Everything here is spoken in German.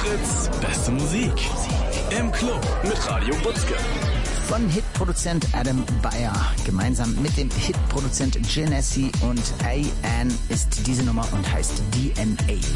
Fritz, beste Musik. Im Club mit Radio Butzke. Von Hitproduzent Adam Beyer gemeinsam mit dem Hitproduzent Genesi und AN ist diese Nummer und heißt DNA.